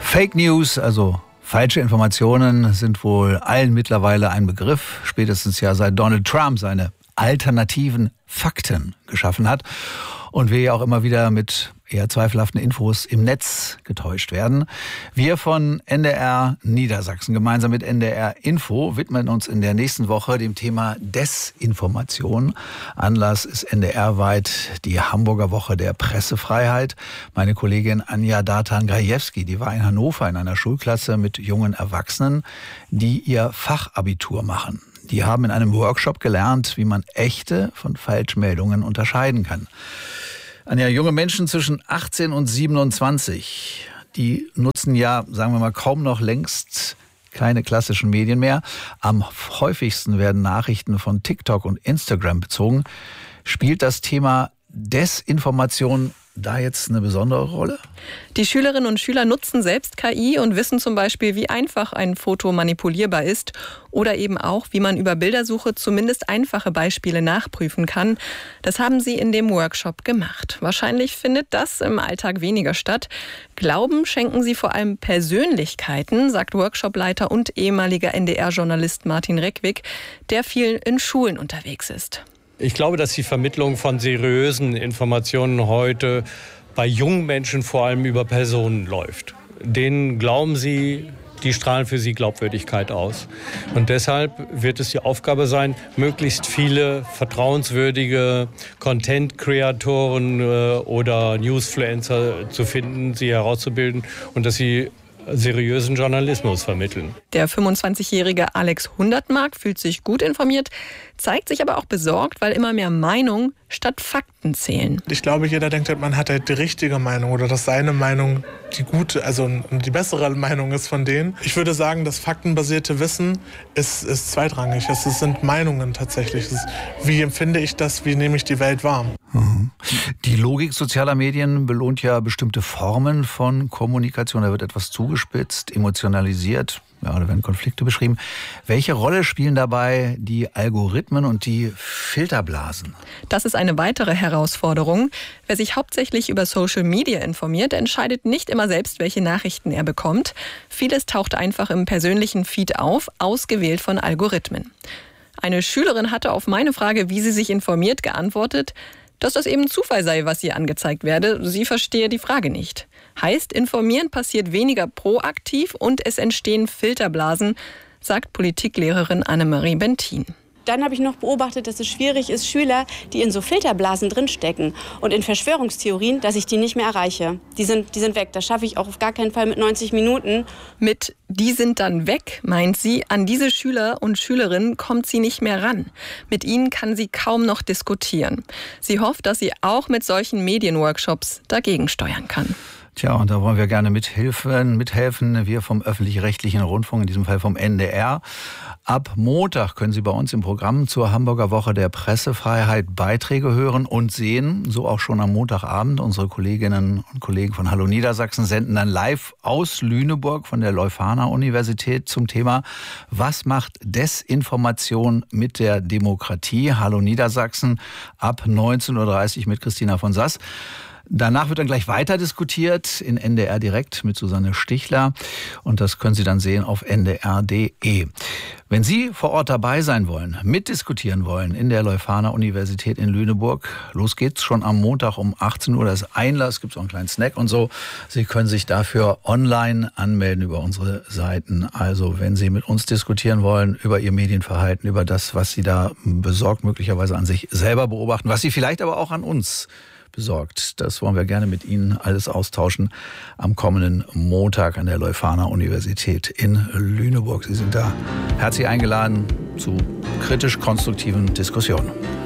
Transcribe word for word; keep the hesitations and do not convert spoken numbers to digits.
Fake News, also falsche Informationen, sind wohl allen mittlerweile ein Begriff. Spätestens ja seit Donald Trump seine alternativen Fakten geschaffen hat. Und wir ja auch immer wieder mit eher zweifelhaften Infos im Netz getäuscht werden. Wir von N D R Niedersachsen gemeinsam mit N D R Info widmen uns in der nächsten Woche dem Thema Desinformation. Anlass ist N D R-weit die Hamburger Woche der Pressefreiheit. Meine Kollegin Anja Dartan-Grajewski, die war in Hannover in einer Schulklasse mit jungen Erwachsenen, die ihr Fachabitur machen. Die haben in einem Workshop gelernt, wie man echte von Falschmeldungen unterscheiden kann. Anja, junge Menschen zwischen achtzehn und siebenundzwanzig, die nutzen ja, sagen wir mal, kaum noch längst keine klassischen Medien mehr. Am häufigsten werden Nachrichten von TikTok und Instagram bezogen. Spielt das Thema Desinformation da jetzt eine besondere Rolle? Die Schülerinnen und Schüler nutzen selbst K I und wissen zum Beispiel, wie einfach ein Foto manipulierbar ist oder eben auch, wie man über Bildersuche zumindest einfache Beispiele nachprüfen kann. Das haben sie in dem Workshop gemacht. Wahrscheinlich findet das im Alltag weniger statt. Glauben schenken sie vor allem Persönlichkeiten, sagt Workshopleiter und ehemaliger N D R-Journalist Martin Reckwig, der viel in Schulen unterwegs ist. Ich glaube, dass die Vermittlung von seriösen Informationen heute bei jungen Menschen vor allem über Personen läuft. Denen glauben sie, die strahlen für sie Glaubwürdigkeit aus. Und deshalb wird es die Aufgabe sein, möglichst viele vertrauenswürdige Content-Kreatoren äh, oder Newsfluencer zu finden, sie herauszubilden und dass sie seriösen Journalismus vermitteln. Der fünfundzwanzigjährige Alex Hundertmark fühlt sich gut informiert, zeigt sich aber auch besorgt, weil immer mehr Meinung statt Fakten zählen. Ich glaube, jeder denkt, man hat halt die richtige Meinung oder dass seine Meinung die gute, also die bessere Meinung ist von denen. Ich würde sagen, das faktenbasierte Wissen ist, ist zweitrangig. Es sind Meinungen tatsächlich. Ist, wie empfinde ich das, wie nehme ich die Welt wahr? Die Logik sozialer Medien belohnt ja bestimmte Formen von Kommunikation. Da wird etwas zugespitzt, emotionalisiert, ja, da werden Konflikte beschrieben. Welche Rolle spielen dabei die Algorithmen und die Filterblasen? Das ist eine weitere Herausforderung. Wer sich hauptsächlich über Social Media informiert, entscheidet nicht immer selbst, welche Nachrichten er bekommt. Vieles taucht einfach im persönlichen Feed auf, ausgewählt von Algorithmen. Eine Schülerin hatte auf meine Frage, wie sie sich informiert, geantwortet, dass das eben Zufall sei, was ihr angezeigt werde. Sie verstehe die Frage nicht. Heißt, informieren passiert weniger proaktiv und es entstehen Filterblasen, sagt Politiklehrerin Annemarie Bentin. Dann habe ich noch beobachtet, dass es schwierig ist, Schüler, die in so Filterblasen drinstecken und in Verschwörungstheorien, dass ich die nicht mehr erreiche. Die sind, die sind weg. Das schaffe ich auch auf gar keinen Fall mit neunzig Minuten. Mit die sind dann weg, meint sie, an diese Schüler und Schülerinnen kommt sie nicht mehr ran. Mit ihnen kann sie kaum noch diskutieren. Sie hofft, dass sie auch mit solchen Medienworkshops dagegen steuern kann. Tja, und da wollen wir gerne mithelfen, mithelfen. Wir vom öffentlich-rechtlichen Rundfunk, in diesem Fall vom N D R. Ab Montag können Sie bei uns im Programm zur Hamburger Woche der Pressefreiheit Beiträge hören und sehen. So auch schon am Montagabend. Unsere Kolleginnen und Kollegen von Hallo Niedersachsen senden dann live aus Lüneburg von der Leuphana-Universität zum Thema: Was macht Desinformation mit der Demokratie? Hallo Niedersachsen ab neunzehn Uhr dreißig mit Christina von Sass. Danach wird dann gleich weiter diskutiert in N D R direkt mit Susanne Stichler und das können Sie dann sehen auf n d r punkt d e. Wenn Sie vor Ort dabei sein wollen, mitdiskutieren wollen in der Leuphana-Universität in Lüneburg, los geht's schon am Montag um achtzehn Uhr. Das ist Einlass, gibt es auch einen kleinen Snack und so. Sie können sich dafür online anmelden über unsere Seiten. Also wenn Sie mit uns diskutieren wollen über Ihr Medienverhalten, über das, was Sie da besorgt möglicherweise an sich selber beobachten, was Sie vielleicht aber auch an uns besorgt. Das wollen wir gerne mit Ihnen alles austauschen am kommenden Montag an der Leuphana-Universität in Lüneburg. Sie sind da herzlich eingeladen zu kritisch-konstruktiven Diskussionen.